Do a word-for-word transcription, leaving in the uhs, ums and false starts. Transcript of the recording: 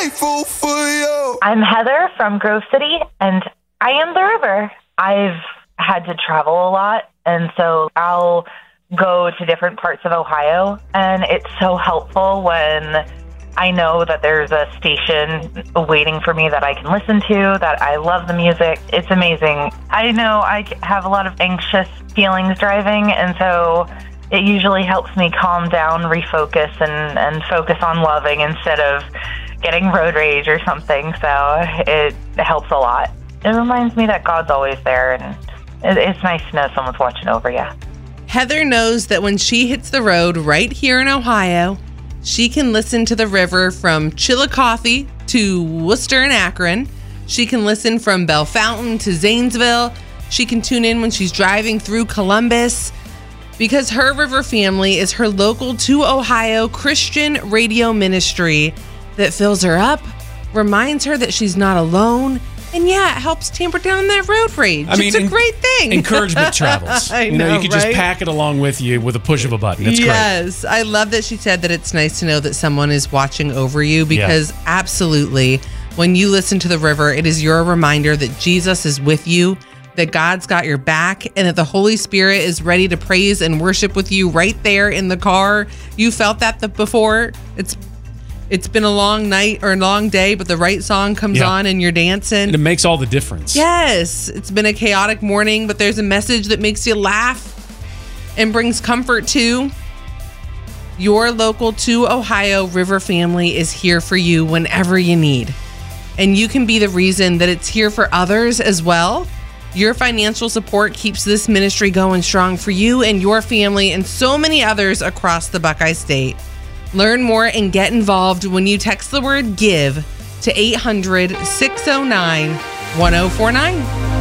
grateful for you. I'm Heather from Grove City, and I am the river. I've had to travel a lot, and so I'll go to different parts of Ohio, and it's so helpful when I know that there's a station waiting for me that I can listen to, that I love the music. It's amazing. I know I have a lot of anxious feelings driving, and so it usually helps me calm down, refocus, and, and focus on loving instead of getting road rage or something. So it helps a lot. It reminds me that God's always there, and it, it's nice to know someone's watching over you. Heather knows that when she hits the road right here in Ohio, she can listen to the river from Chillicothe to Worcester and Akron. She can listen from Bellefontaine to Zanesville. She can tune in when she's driving through Columbus, because her river family is her local to Ohio Christian radio ministry that fills her up, reminds her that she's not alone, and yeah, it helps tamper down that road rage. I mean, it's a en- great thing. Encouragement travels. I you know, know, you can right? just pack it along with you with a push of a button. It's yes, great. I love that she said that it's nice to know that someone is watching over you, because yeah. absolutely, when you listen to the river, it is your reminder that Jesus is with you, that God's got your back, and that the Holy Spirit is ready to praise and worship with you right there in the car. You felt that the, before. It's It's been a long night or a long day, but the right song comes yeah. on and you're dancing. And it makes all the difference. Yes. It's been a chaotic morning, but there's a message that makes you laugh and brings comfort too. Your local to Ohio River family is here for you whenever you need. And you can be the reason that it's here for others as well. Your financial support keeps this ministry going strong for you and your family and so many others across the Buckeye State. Learn more and get involved when you text the word GIVE to eight hundred, six oh nine, one oh four nine.